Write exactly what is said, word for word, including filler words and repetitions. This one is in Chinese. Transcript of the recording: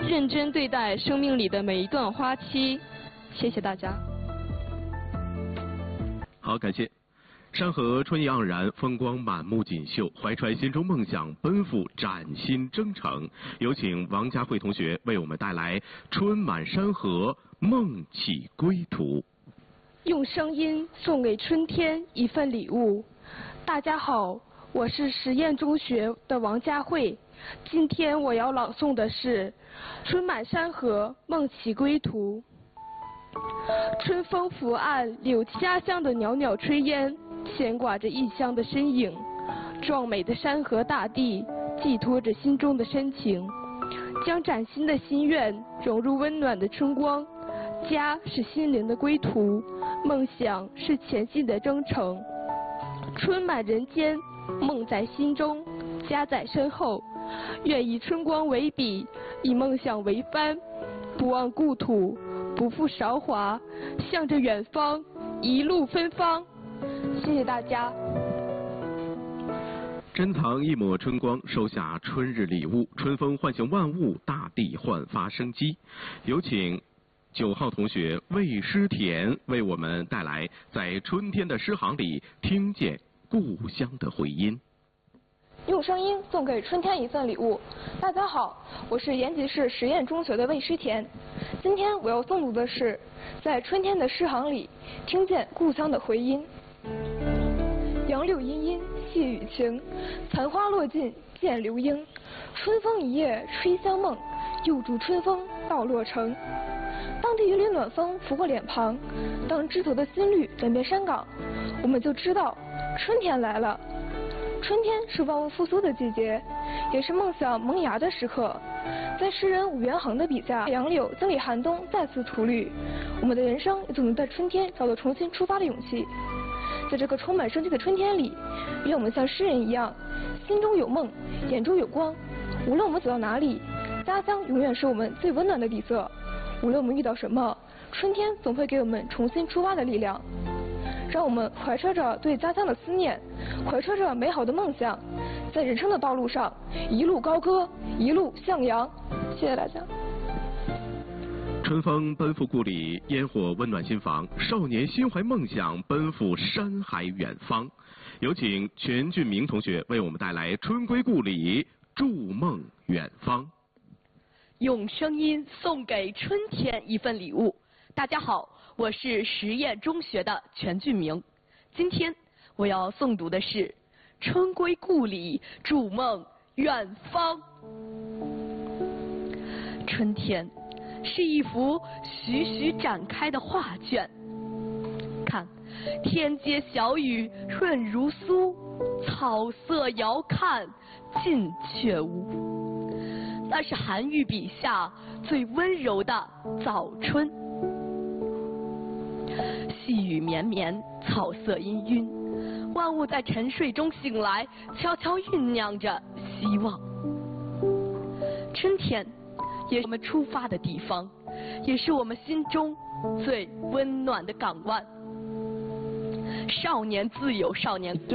认真对待生命里的每一段花期。谢谢大家。 好，感谢。山河春意盎然，风光满目锦绣，怀揣心中梦想，奔赴崭新征程。有请王佳慧同学为我们带来《春满山河梦起归途》。 用声音送给春天一份礼物。大家好，我是实验中学的王佳慧。今天我要朗诵的是《春满山河梦起归途》。春风拂岸，柳家乡的袅袅炊烟，牵挂着异乡的身影。壮美的山河大地，寄托着心中的深情，将崭新的心愿融入温暖的春光。家是心灵的归途，梦想是前进的征程。春满人间，梦在心中，家在身后。愿以春光为笔，以梦想为帆，不忘故土，不负韶华，向着远方一路芬芳。谢谢大家。 珍藏一抹春光，收下春日礼物。春风唤醒万物，大地焕发生机。有请九号同学魏诗田为我们带来在春天的诗行里听见故乡的回音。 用声音送给春天一份礼物。大家好，我是延吉市实验中学的魏诗田。今天我要诵读的是在春天的诗行里听见故乡的回音。杨柳阴阴细雨晴，残花落尽见流莺。春风一夜吹香梦，又祝春风到洛城。当地一缕暖风拂过脸庞，当枝头的新绿转变山岗，我们就知道春天来了。春天是万物复苏的季节，也是梦想萌芽的时刻。在诗人武元衡的笔下，杨柳经历寒冬再次吐绿，我们的人生也总能在春天找到重新出发的勇气。在这个充满生机的春天里，愿我们像诗人一样，心中有梦，眼中有光。无论我们走到哪里，家乡永远是我们最温暖的底色。无论我们遇到什么，春天总会给我们重新出发的力量。让我们怀揣着对家乡的思念，怀揣着美好的梦想，在人生的道路上一路高歌，一路向阳。谢谢大家。 春风奔赴故里，烟火温暖心房，少年心怀梦想，奔赴山海远方。有请全俊明同学为我们带来《春归故里，筑梦远方》。 用声音送给春天一份礼物。大家好，我是实验中学的全俊明。今天我要诵读的是《春归故里，筑梦远方》。春天是一幅徐徐展开的画卷，看，天街小雨润如酥，草色遥看近却无。那是韩愈笔下最温柔的早春。细雨绵绵，草色氤氲，万物在沉睡中醒来，悄悄酝酿着希望。春天也是我们出发的地方，也是我们心中最温暖的港湾。少年自有少年